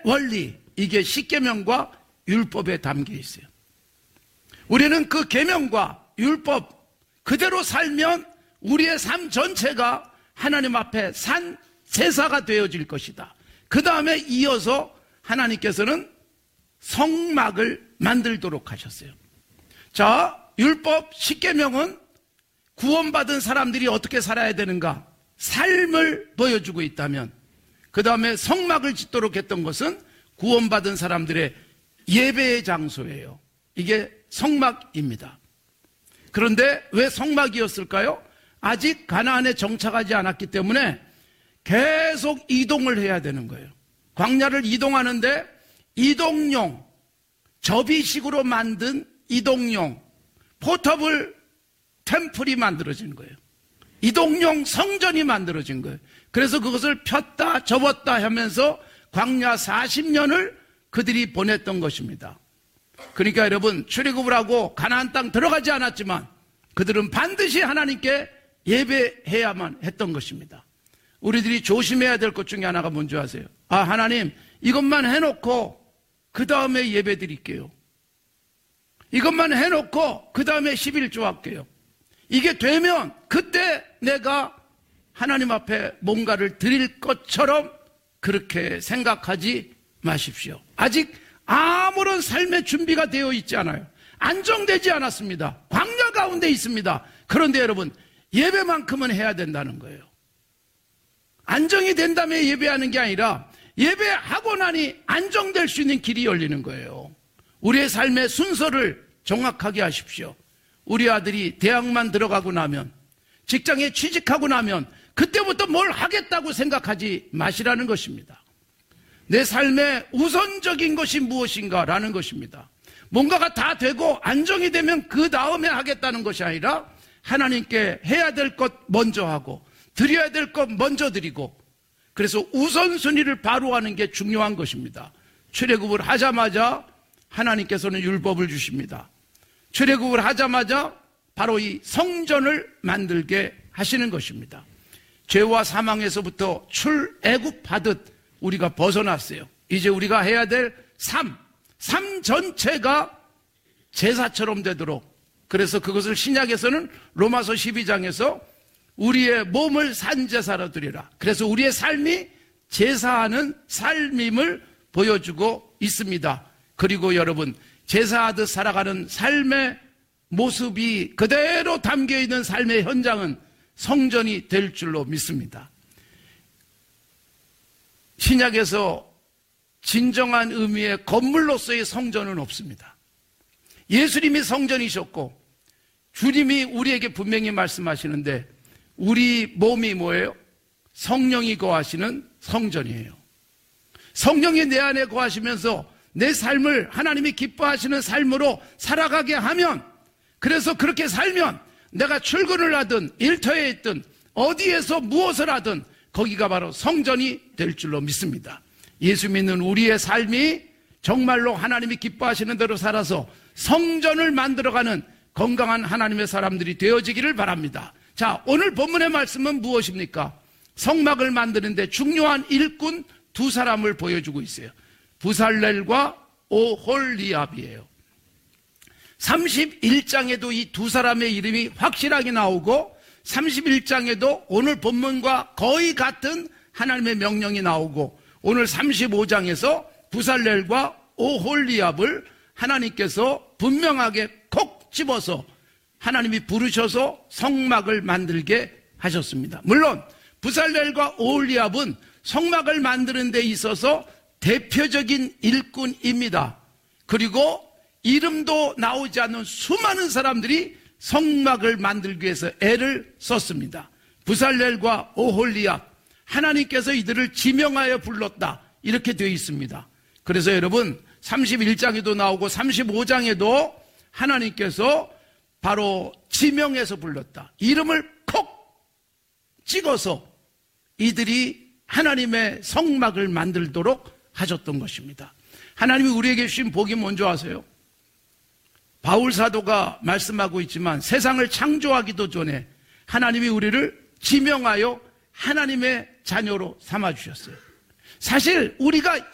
원리, 이게 십계명과 율법에 담겨 있어요. 우리는 그 계명과 율법 그대로 살면 우리의 삶 전체가 하나님 앞에 산 제사가 되어질 것이다. 그 다음에 이어서 하나님께서는 성막을 만들도록 하셨어요. 자, 율법 십계명은 구원받은 사람들이 어떻게 살아야 되는가? 삶을 보여주고 있다면, 그 다음에 성막을 짓도록 했던 것은 구원받은 사람들의 예배의 장소예요. 이게 성막입니다. 그런데 왜 성막이었을까요? 아직 가나안에 정착하지 않았기 때문에 계속 이동을 해야 되는 거예요. 광야를 이동하는데 이동용, 접이식으로 만든 이동용 포터블 템플이 만들어진 거예요. 이동용 성전이 만들어진 거예요. 그래서 그것을 폈다 접었다 하면서 광야 40년을 그들이 보냈던 것입니다. 그러니까 여러분, 출애굽을 하고 가나안 땅 들어가지 않았지만 그들은 반드시 하나님께 예배해야만 했던 것입니다. 우리들이 조심해야 될 것 중에 하나가 뭔지 아세요? 아, 하나님 이것만 해놓고 그 다음에 예배 드릴게요. 이것만 해놓고 그 다음에 11조 할게요. 이게 되면 그때 내가 하나님 앞에 뭔가를 드릴 것처럼 그렇게 생각하지 마십시오. 아직 아무런 삶의 준비가 되어 있지 않아요. 안정되지 않았습니다. 광야 가운데 있습니다. 그런데 여러분, 예배만큼은 해야 된다는 거예요. 안정이 된 다음에 예배하는 게 아니라 예배하고 나니 안정될 수 있는 길이 열리는 거예요. 우리의 삶의 순서를 정확하게 하십시오. 우리 아들이 대학만 들어가고 나면, 직장에 취직하고 나면 그때부터 뭘 하겠다고 생각하지 마시라는 것입니다. 내 삶의 우선적인 것이 무엇인가라는 것입니다. 뭔가가 다 되고 안정이 되면 그 다음에 하겠다는 것이 아니라 하나님께 해야 될 것 먼저 하고 드려야 될 것 먼저 드리고, 그래서 우선순위를 바로 하는 게 중요한 것입니다. 출애굽을 하자마자 하나님께서는 율법을 주십니다. 출애굽을 하자마자 바로 이 성전을 만들게 하시는 것입니다. 죄와 사망에서부터 출애굽하듯 우리가 벗어났어요. 이제 우리가 해야 될 삶 전체가 제사처럼 되도록, 그래서 그것을 신약에서는 로마서 12장에서 우리의 몸을 산제사로 드리라. 그래서 우리의 삶이 제사하는 삶임을 보여주고 있습니다. 그리고 여러분, 제사하듯 살아가는 삶의 모습이 그대로 담겨있는 삶의 현장은 성전이 될 줄로 믿습니다. 신약에서 진정한 의미의 건물로서의 성전은 없습니다. 예수님이 성전이셨고 주님이 우리에게 분명히 말씀하시는데, 우리 몸이 뭐예요? 성령이 거하시는 성전이에요. 성령이 내 안에 거하시면서 내 삶을 하나님이 기뻐하시는 삶으로 살아가게 하면, 그래서 그렇게 살면 내가 출근을 하든 일터에 있든 어디에서 무엇을 하든 거기가 바로 성전이 될 줄로 믿습니다. 예수 믿는 우리의 삶이 정말로 하나님이 기뻐하시는 대로 살아서 성전을 만들어가는 건강한 하나님의 사람들이 되어지기를 바랍니다. 자, 오늘 본문의 말씀은 무엇입니까? 성막을 만드는데 중요한 일꾼 두 사람을 보여주고 있어요. 부살렐과 오홀리압이에요. 31장에도 이 두 사람의 이름이 확실하게 나오고 31장에도 오늘 본문과 거의 같은 하나님의 명령이 나오고, 오늘 35장에서 부살렐과 오홀리압을 하나님께서 분명하게 콕 집어서 하나님이 부르셔서 성막을 만들게 하셨습니다. 물론 부살렐과 오홀리압은 성막을 만드는 데 있어서 대표적인 일꾼입니다. 그리고 이름도 나오지 않는 수많은 사람들이 성막을 만들기 위해서 애를 썼습니다. 부살렐과 오홀리압, 하나님께서 이들을 지명하여 불렀다, 이렇게 되어 있습니다. 그래서 여러분, 31장에도 나오고 35장에도 하나님께서 바로 지명해서 불렀다, 이름을 콕 찍어서 이들이 하나님의 성막을 만들도록 하셨던 것입니다. 하나님이 우리에게 주신 복이 뭔지 아세요? 바울 사도가 말씀하고 있지만 세상을 창조하기도 전에 하나님이 우리를 지명하여 하나님의 자녀로 삼아주셨어요. 사실 우리가